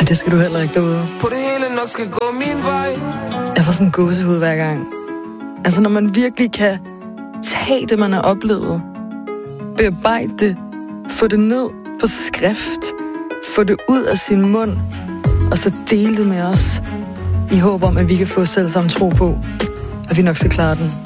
det skal du heller ikke derude. På det hele nok skal gå min vej. Jeg får sådan en gåsehud hver gang. Altså, når man virkelig kan tage det, man har oplevet, bearbejde det, få det ned på skrift, få det ud af sin mund, og så dele det med os, i håb om, at vi kan få selv sammen tro på, at vi nok skal klare den.